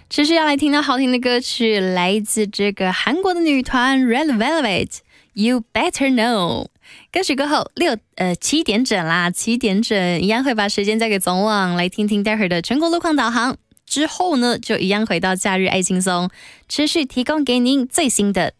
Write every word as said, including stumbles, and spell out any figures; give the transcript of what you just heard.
持续要来听到好听的歌曲，来自这个韩国的女团 Red Velvet，You Better Know。歌曲过后六呃七点整啦，七点整一样会把时间交给总网，来听听待会儿的全国路况导航。之后呢，就一样回到假日爱轻松，持续提供给您最新的